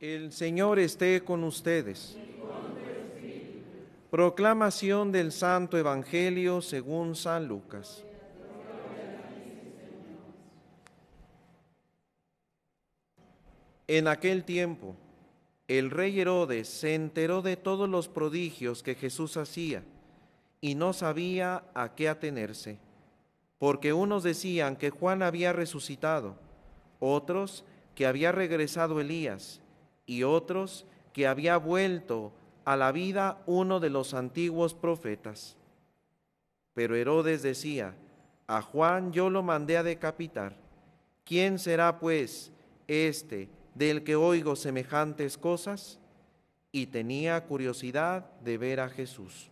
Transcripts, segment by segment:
El Señor esté con ustedes. Proclamación del Santo Evangelio según San Lucas. En aquel tiempo, el rey Herodes se enteró de todos los prodigios que Jesús hacía y no sabía a qué atenerse, porque unos decían que Juan había resucitado, otros que había regresado Elías y otros que había vuelto a la vida uno de los antiguos profetas. Pero Herodes decía: a Juan yo lo mandé a decapitar. ¿Quién será, pues, este del que oigo semejantes cosas? Y tenía curiosidad de ver a Jesús.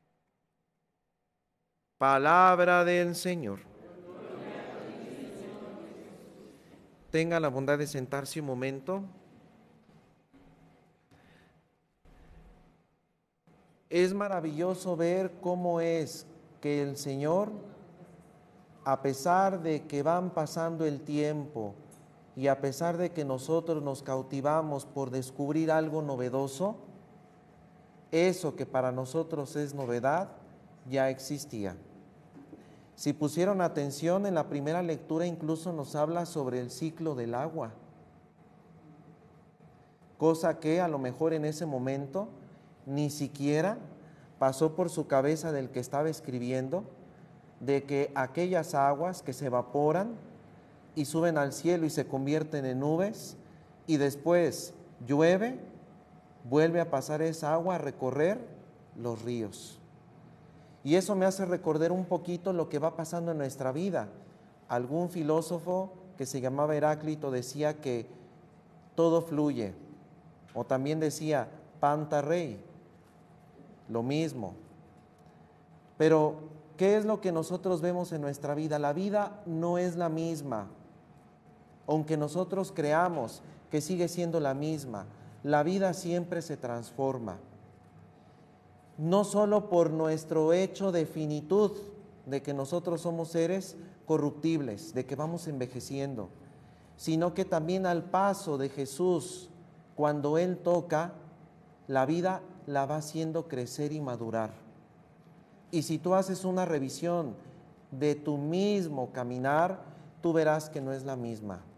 Palabra del Señor. Tenga la bondad de sentarse un momento. Es maravilloso ver cómo es que el Señor, a pesar de que van pasando el tiempo y a pesar de que nosotros nos cautivamos por descubrir algo novedoso, eso que para nosotros es novedad ya existía. Si pusieron atención, en la primera lectura incluso nos habla sobre el ciclo del agua, cosa que a lo mejor en ese momento ni siquiera pasó por su cabeza del que estaba escribiendo, de que aquellas aguas que se evaporan y suben al cielo y se convierten en nubes, y después llueve, vuelve a pasar esa agua a recorrer los ríos. Y eso me hace recordar un poquito lo que va pasando en nuestra vida. Algún filósofo que se llamaba Heráclito decía que todo fluye, o también decía panta rei, lo mismo. Pero, ¿qué es lo que nosotros vemos en nuestra vida? La vida no es la misma, aunque nosotros creamos que sigue siendo la misma. La vida siempre se transforma, no solo por nuestro hecho de finitud, de que nosotros somos seres corruptibles, de que vamos envejeciendo, sino que también al paso de Jesús, cuando Él toca, la vida la va haciendo crecer y madurar. Y si tú haces una revisión de tu mismo caminar, tú verás que no es la misma.